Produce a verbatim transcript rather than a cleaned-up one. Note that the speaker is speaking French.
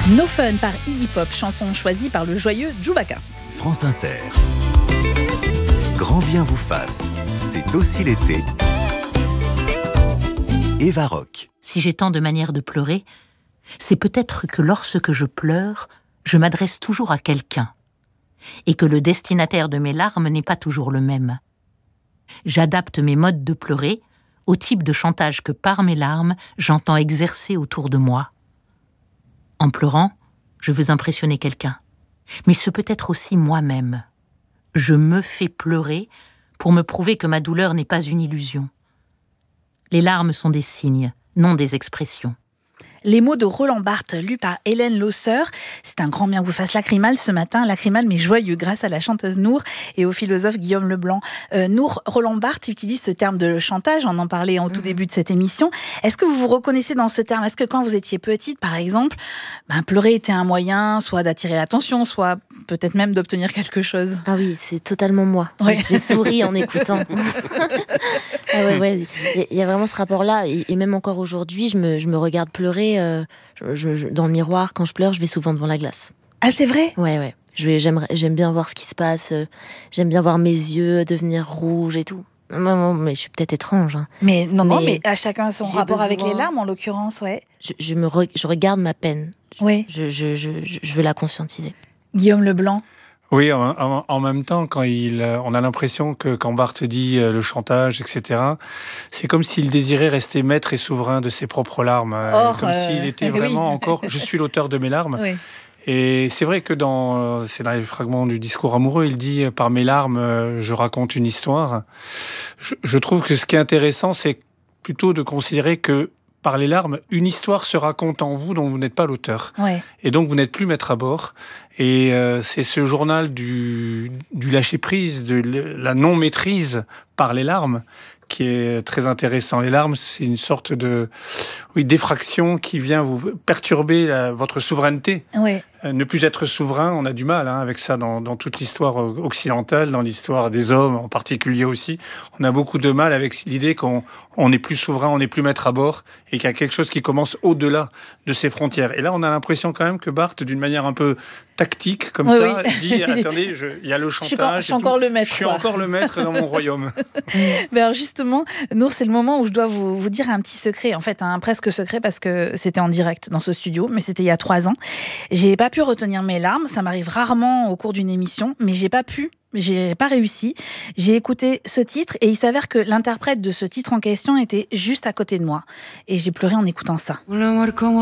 No Fun par Iggy Pop, chanson choisie par le joyeux Chewbacca. France Inter. Grand bien vous fasse, c'est aussi l'été. Eva Rock. Si j'ai tant de manières de pleurer, c'est peut-être que lorsque je pleure, je m'adresse toujours à quelqu'un, et que le destinataire de mes larmes n'est pas toujours le même. J'adapte mes modes de pleurer au type de chantage que par mes larmes, j'entends exercer autour de moi. En pleurant, je veux impressionner quelqu'un, mais ce peut être aussi moi-même. Je me fais pleurer pour me prouver que ma douleur n'est pas une illusion. Les larmes sont des signes, non des expressions. Les mots de Roland Barthes, lus par Hélène Losseur. C'est un grand bien vous fasse lacrymal ce matin, lacrymal mais joyeux grâce à la chanteuse Nour et au philosophe Guillaume Leblanc. Euh, Nour, Roland Barthes utilise ce terme de chantage, on en parlait en tout début de cette émission. Est-ce que vous vous reconnaissez dans ce terme ? Est-ce que quand vous étiez petite, par exemple, ben, pleurer était un moyen soit d'attirer l'attention, soit peut-être même d'obtenir quelque chose ? Ah oui, c'est totalement moi. Ouais. J'ai souri en écoutant. Ah ouais, ouais. Il y a vraiment ce rapport-là. Et, et même encore aujourd'hui, je me, je me regarde pleurer. Euh, je, je, je, dans le miroir, quand je pleure, je vais souvent devant la glace. Ah, c'est vrai ? Ouais, ouais. Je vais, j'aime, j'aime bien voir ce qui se passe. Euh, j'aime bien voir mes yeux devenir rouges et tout. Non, mais je suis peut-être étrange. Hein. Mais non, non, mais, mais à chacun son rapport besoin... avec les larmes, en l'occurrence, ouais. Je, je, me re, je regarde ma peine. Je, oui. je, je, je, je, je veux la conscientiser. Guillaume Leblanc. Oui, en, en, en même temps, quand il, on a l'impression que quand Barthes dit euh, le chantage, et cetera, c'est comme s'il désirait rester maître et souverain de ses propres larmes, Or, comme euh, s'il était vraiment oui. encore « je suis l'auteur de mes larmes Oui. ». Et c'est vrai que dans, c'est dans les fragments du discours amoureux, il dit « par mes larmes, je raconte une histoire ». Je, je trouve que ce qui est intéressant, c'est plutôt de considérer que par les larmes, une histoire se raconte en vous dont vous n'êtes pas l'auteur. Ouais. Et donc, vous n'êtes plus maître à bord. Et euh, c'est ce journal du, du lâcher-prise, de la non-maîtrise par les larmes, qui est très intéressant. Les larmes, c'est une sorte de oui, d'effraction qui vient vous perturber la, votre souveraineté. Ouais. Euh, ne plus être souverain, on a du mal hein, avec ça dans, dans toute l'histoire occidentale, dans l'histoire des hommes en particulier aussi. On a beaucoup de mal avec l'idée qu'on on n'est plus souverain, on n'est plus maître à bord, et qu'il y a quelque chose qui commence au-delà de ses frontières. Et là, on a l'impression quand même que Barthes, d'une manière un peu tactique, comme oui, ça, oui. dit, attendez, je, il y a le chantage. Je suis, je suis encore le maître. Je suis quoi. encore le maître dans mon royaume. Mais alors justement, Nour, c'est le moment où je dois vous, vous dire un petit secret, en fait, un presque secret, parce que c'était en direct dans ce studio, mais c'était il y a trois ans. J'ai pas pu retenir mes larmes, ça m'arrive rarement au cours d'une émission, mais j'ai pas pu. J'ai pas réussi. J'ai écouté ce titre et il s'avère que l'interprète de ce titre en question était juste à côté de moi. Et j'ai pleuré en écoutant ça.